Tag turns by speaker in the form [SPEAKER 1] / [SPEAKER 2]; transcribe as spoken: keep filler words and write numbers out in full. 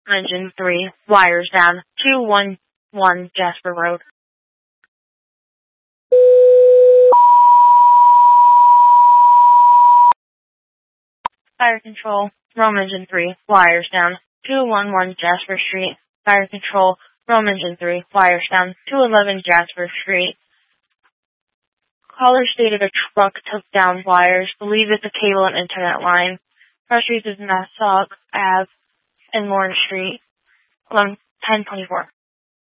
[SPEAKER 1] Engine three, wires down, two one one Jasper Road. Fire control, Rome Engine three, wires down, two one one Jasper Street. Fire control, Rome Engine three, wires down, two eleven Jasper Street. Caller stated a truck took down wires, believe it's a cable and internet line. Cross streets is Nassau Ave and Lawrence Street, eleven ten twenty-four.